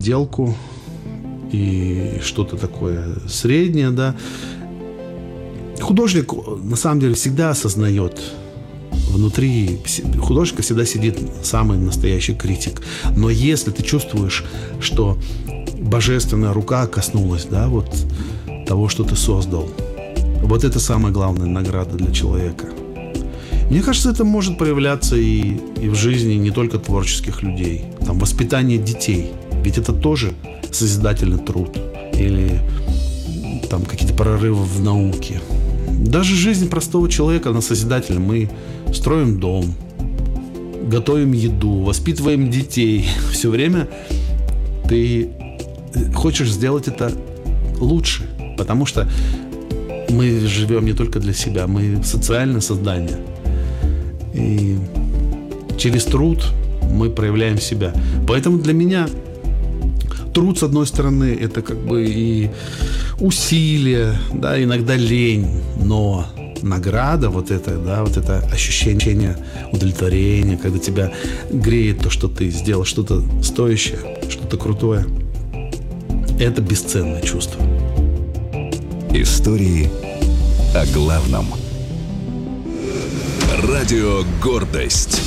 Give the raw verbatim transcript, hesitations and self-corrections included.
подделку и что-то такое среднее, да. Художник, на самом деле, всегда осознает внутри художника, всегда сидит самый настоящий критик. Но если ты чувствуешь, что божественная рука коснулась, да, вот того, что ты создал, вот это самая главная награда для человека. Мне кажется, это может проявляться и, и в жизни не только творческих людей. Там, воспитание детей. Ведь это тоже созидательный труд. Или там какие-то прорывы в науке. Даже жизнь простого человека, она созидательна. Мы строим дом, готовим еду, воспитываем детей. Все время ты хочешь сделать это лучше. Потому что мы живем не только для себя, мы социальное создание. И через труд мы проявляем себя. Поэтому для меня труд, с одной стороны, это как бы и усилие, да, иногда лень, но награда, вот это, да, вот это ощущение удовлетворения, когда тебя греет то, что ты сделал, что-то стоящее, что-то крутое, это бесценное чувство. Истории о главном. Радио «Гордость».